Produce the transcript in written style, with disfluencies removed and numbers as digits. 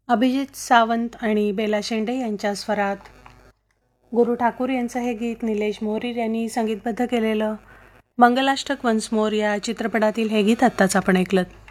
अभिजित सावंत आणि बेला शेंडे यांच्या स्वरात गुरु ठाकूर यांचं हे गीत निलेश मोरीर यांनी संगीतबद्ध केलेलं मंगलाष्टक वन्स मोर या चित्रपटातील हे गीत आत्ताच आपण ऐकलं.